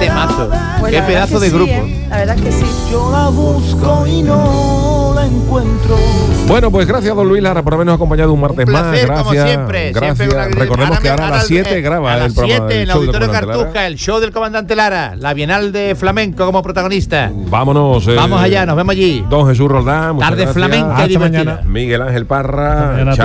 temazo. Pues Qué la verdad pedazo que de sí, grupo. La verdad es que sí. Yo la busco y no la encuentro. Bueno, pues gracias, don Luis Lara, por habernos acompañado un martes Un placer, más. como Gracias. siempre. Gracias. Siempre una- Recordemos que ahora a las 7 graba a las el programa 7 del en el show del Auditorio Comandante Lara. Cartuja, el show del Comandante Lara, la Bienal de Flamenco como protagonista. Vámonos. Vamos allá, nos vemos allí. Don Jesús Roldán. muchas Tarde gracias. flamenca y Hasta divertida. mañana. Miguel Ángel Parra. Hasta mañana.